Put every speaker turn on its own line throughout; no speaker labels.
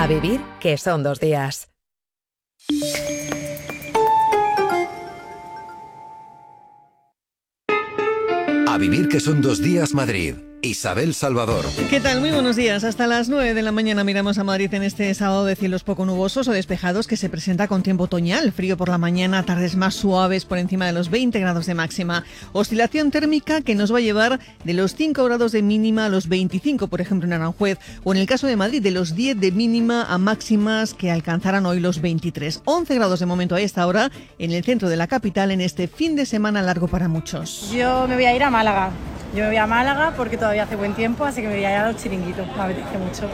vivir que son 2 días.
A vivir que son 2 días Madrid. Isabel Salvador.
¿Qué tal? Muy buenos días. Hasta las 9 de la mañana miramos a Madrid en este sábado de cielos poco nubosos o despejados que se presenta con tiempo otoñal. Frío por la mañana, tardes más suaves por encima de los 20 grados de máxima. Oscilación térmica que nos va a llevar de los 5 grados de mínima a los 25, por ejemplo en Aranjuez, o en el caso de Madrid de los 10 de mínima a máximas que alcanzarán hoy los 23. 11 grados de momento a esta hora en el centro de la capital en este fin de semana largo para muchos.
Yo me voy a ir a Málaga. Yo me voy a Málaga porque todavía hace buen tiempo, así que me voy a ir a los chiringuitos, me apetece mucho.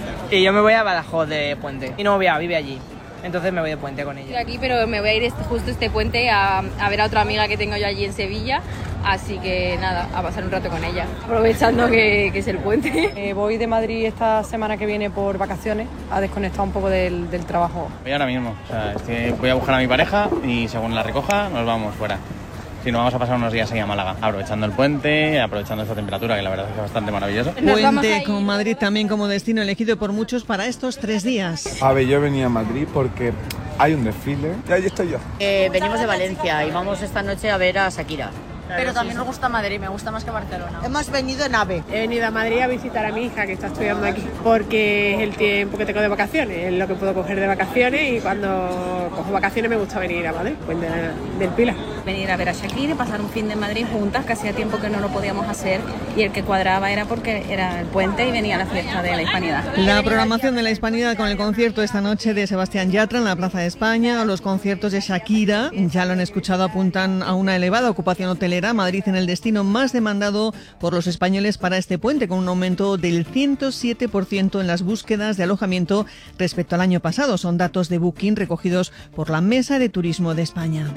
Y yo me voy a Badajoz de puente. Y no me voy vive allí. Entonces me voy de puente con ella.
Estoy aquí, pero me voy a ir justo este puente a ver a otra amiga que tengo yo allí en Sevilla. Así que nada, a pasar un rato con ella, aprovechando que es el puente.
Voy de Madrid esta semana que viene por vacaciones, a desconectar un poco del trabajo.
Voy ahora mismo, voy a buscar a mi pareja y según la recoja nos vamos fuera. Si no, vamos a pasar unos días ahí a Málaga, aprovechando el puente, aprovechando esta temperatura, que la verdad es que es bastante maravilloso.
Puente con Madrid también como destino elegido por muchos para estos 3 días.
A ver, yo venía a Madrid porque hay un desfile y ahí estoy yo.
Venimos de Valencia y vamos esta noche a ver a Shakira.
Pero también nos gusta Madrid, me gusta más que Barcelona.
Hemos venido en AVE.
He venido a Madrid a visitar a mi hija que está estudiando aquí, porque es el tiempo que tengo de vacaciones, es lo que puedo coger de vacaciones y cuando cojo vacaciones me gusta venir a Madrid, Puente del Pilar.
Venir a ver a Shakira y pasar un fin de Madrid juntas, que hacía tiempo que no lo podíamos hacer y el que cuadraba era porque era el puente y venía la fiesta de la Hispanidad.
La programación de la Hispanidad con el concierto esta noche de Sebastián Yatra en la Plaza de España, los conciertos de Shakira, ya lo han escuchado, apuntan a una elevada ocupación hotelera. Madrid en el destino más demandado por los españoles para este puente, con un aumento del 107% en las búsquedas de alojamiento respecto al año pasado. Son datos de Booking recogidos por la Mesa de Turismo de España.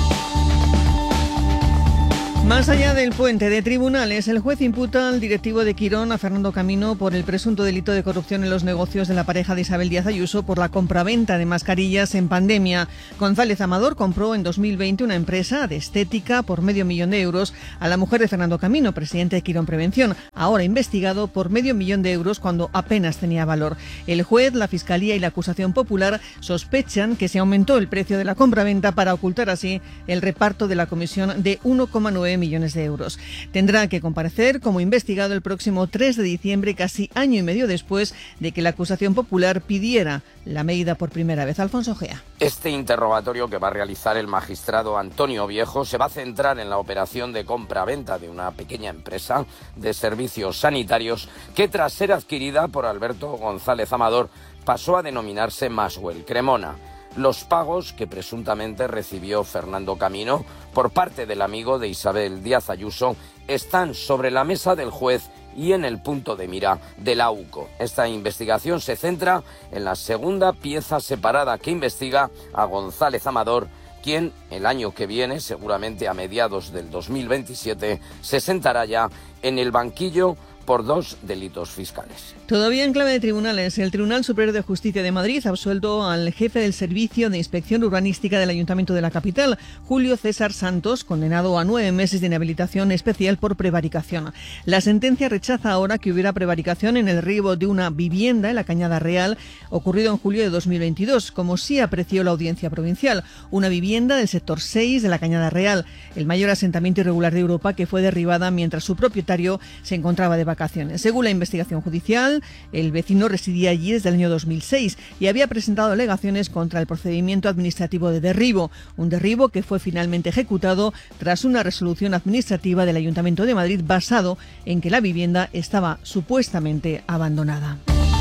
Más allá del puente de tribunales, el juez imputa al directivo de Quirón, a Fernando Camino, por el presunto delito de corrupción en los negocios de la pareja de Isabel Díaz Ayuso por la compraventa de mascarillas en pandemia. González Amador compró en 2020 una empresa de estética por €500,000 a la mujer de Fernando Camino, presidente de Quirón Prevención, ahora investigado por €500,000 cuando apenas tenía valor. El juez, la Fiscalía y la acusación popular sospechan que se aumentó el precio de la compraventa para ocultar así el reparto de la comisión de 1,9 millones de euros. Tendrá que comparecer como investigado el próximo 3 de diciembre, casi año y medio después de que la acusación popular pidiera la medida por primera vez. Alfonso Gea.
Este interrogatorio que va a realizar el magistrado Antonio Viejo se va a centrar en la operación de compra-venta de una pequeña empresa de servicios sanitarios que, tras ser adquirida por Alberto González Amador, pasó a denominarse Maxwell Cremona. Los pagos que presuntamente recibió Fernando Camino por parte del amigo de Isabel Díaz Ayuso están sobre la mesa del juez y en el punto de mira de la AUCO. Esta investigación se centra en la segunda pieza separada que investiga a González Amador, quien el año que viene, seguramente a mediados del 2027, se sentará ya en el banquillo por 2 delitos fiscales.
Todavía en clave de tribunales, el Tribunal Superior de Justicia de Madrid ha absuelto al jefe del Servicio de Inspección Urbanística del Ayuntamiento de la capital, Julio César Santos, condenado a 9 meses de inhabilitación especial por prevaricación. La sentencia rechaza ahora que hubiera prevaricación en el derribo de una vivienda en la Cañada Real, ocurrido en julio de 2022, como sí apreció la Audiencia Provincial, una vivienda del sector 6 de la Cañada Real, el mayor asentamiento irregular de Europa, que fue derribada mientras su propietario se encontraba de vacaciones. Según la investigación judicial, el vecino residía allí desde el año 2006 y había presentado alegaciones contra el procedimiento administrativo de derribo, un derribo que fue finalmente ejecutado tras una resolución administrativa del Ayuntamiento de Madrid basado en que la vivienda estaba supuestamente abandonada.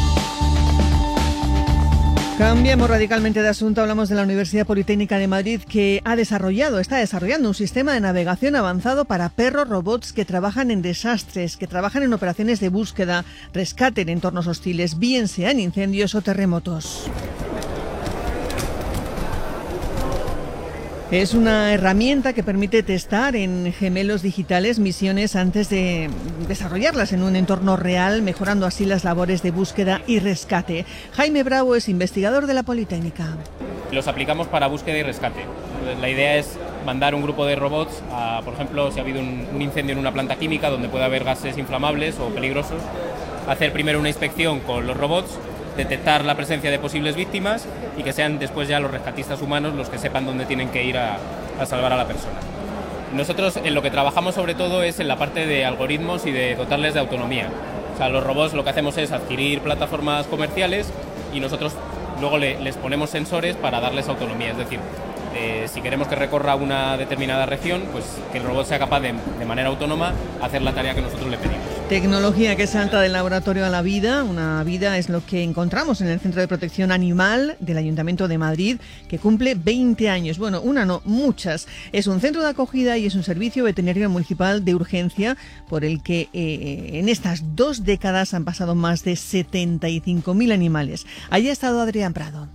Cambiamos radicalmente de asunto. Hablamos de la Universidad Politécnica de Madrid, que está desarrollando un sistema de navegación avanzado para perros robots que trabajan en desastres, que trabajan en operaciones de búsqueda, rescate en entornos hostiles, bien sean incendios o terremotos. Es una herramienta que permite testar en gemelos digitales misiones antes de desarrollarlas en un entorno real, mejorando así las labores de búsqueda y rescate. Jaime Bravo es investigador de la Politécnica.
Los aplicamos para búsqueda y rescate. La idea es mandar un grupo de robots a, por ejemplo, si ha habido un incendio en una planta química donde puede haber gases inflamables o peligrosos, hacer primero una inspección con los robots detectar la presencia de posibles víctimas y que sean después ya los rescatistas humanos los que sepan dónde tienen que ir a salvar a la persona. Nosotros en lo que trabajamos sobre todo es en la parte de algoritmos y de dotarles de autonomía. O sea, los robots lo que hacemos es adquirir plataformas comerciales y nosotros luego les ponemos sensores para darles autonomía. Es decir, si queremos que recorra una determinada región, pues que el robot sea capaz de manera autónoma hacer la tarea que nosotros le pedimos.
Tecnología que salta del laboratorio a la vida. Una vida es lo que encontramos en el Centro de Protección Animal del Ayuntamiento de Madrid, que cumple 20 años. Bueno, una no, muchas. Es un centro de acogida y es un servicio veterinario municipal de urgencia por el que en estas 2 décadas han pasado más de 75.000 animales. Allí ha estado Adrián Prado.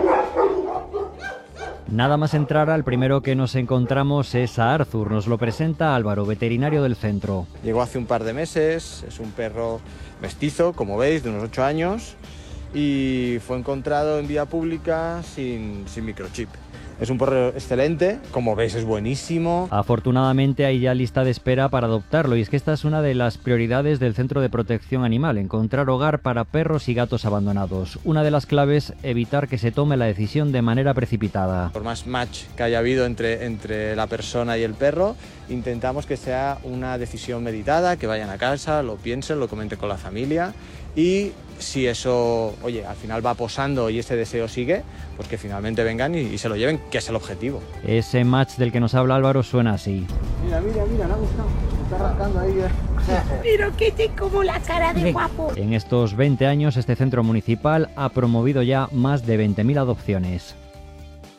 Nada más entrar, al primero que nos encontramos es a Arthur. Nos lo presenta Álvaro, veterinario del centro.
Llegó hace un par de meses, es un perro mestizo, como veis, de unos 8 años, y fue encontrado en vía pública sin microchip. Es un perro excelente, como veis es buenísimo.
Afortunadamente hay ya lista de espera para adoptarlo, y es que esta es una de las prioridades del Centro de Protección Animal, encontrar hogar para perros y gatos abandonados. Una de las claves, evitar que se tome la decisión de manera precipitada.
Por más match que haya habido entre la persona y el perro, intentamos que sea una decisión meditada, que vayan a casa, lo piensen, lo comenten con la familia, y si eso, oye, al final va posando y ese deseo sigue, pues que finalmente vengan y se lo lleven, que es el objetivo.
Ese match del que nos habla Álvaro suena así.
Mira, le ha gustado, está rascando ahí.
Pero que te como la cara de guapo.
En estos 20 años este centro municipal ha promovido ya más de 20.000 adopciones.